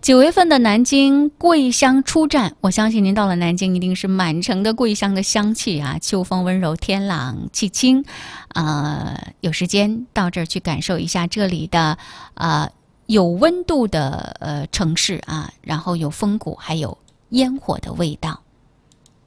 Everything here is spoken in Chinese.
9月份的南京桂香初绽，我相信您到了南京一定是满城的桂香的香气啊，秋风温柔，天朗气清，有时间到这儿去感受一下这里的有温度的城市啊，然后有风谷，还有烟火的味道。